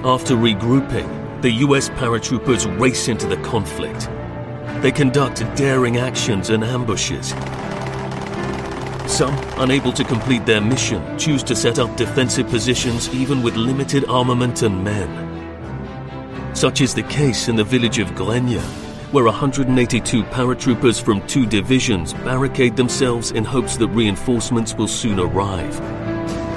After regrouping, the US paratroopers race into the conflict. They conduct daring actions and ambushes. Some, unable to complete their mission, choose to set up defensive positions even with limited armament and men. Such is the case in the village of Glenia, where 182 paratroopers from 2 divisions barricade themselves in hopes that reinforcements will soon arrive.